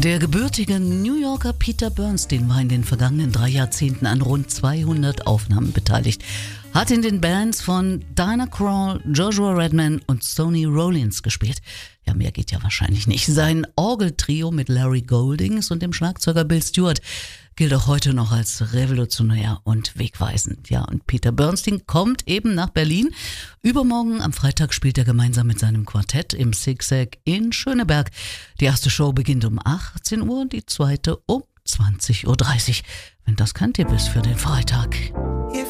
Der gebürtige New Yorker Peter Bernstein war in den vergangenen 3 Jahrzehnten an rund 200 Aufnahmen beteiligt. Hat in den Bands von Diana Krall, Joshua Redman und Sonny Rollins gespielt. Ja, mehr geht ja wahrscheinlich nicht. Sein Orgeltrio mit Larry Goldings und dem Schlagzeuger Bill Stewart gilt auch heute noch als revolutionär und wegweisend. Ja, und Peter Bernstein kommt eben nach Berlin. Übermorgen am Freitag spielt er gemeinsam mit seinem Quartett im Zigzag in Schöneberg. Die erste Show beginnt um 18 Uhr, die zweite um 20.30 Uhr. Wenn das kein Tipp ist für den Freitag.